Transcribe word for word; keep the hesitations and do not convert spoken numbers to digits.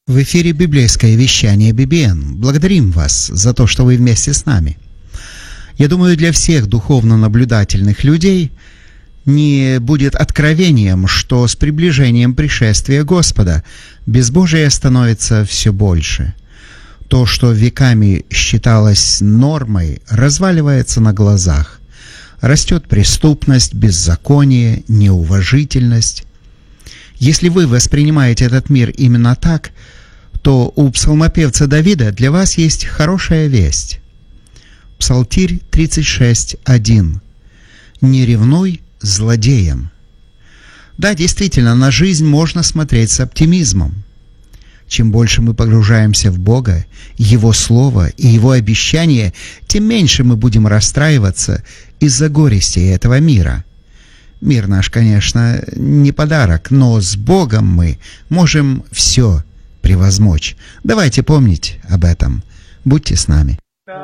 В эфире библейское вещание би би эн. Благодарим вас за то, что вы вместе с нами. Я думаю, для всех духовно наблюдательных людей не будет откровением, что с приближением пришествия Господа безбожие становится все больше. То, что веками считалось нормой, разваливается на глазах. Растет преступность, беззаконие, неуважительность. Если вы воспринимаете этот мир именно так, то у псалмопевца Давида для вас есть хорошая весть. Псалтирь тридцать шесть один. «Не ревнуй злодеям». Да, действительно, на жизнь можно смотреть с оптимизмом. Чем больше мы погружаемся в Бога, Его Слово и Его обещания, тем меньше мы будем расстраиваться из-за горестей этого мира. Мир наш, конечно, не подарок, но с Богом мы можем все превозмочь. Давайте помнить об этом. Будьте с нами.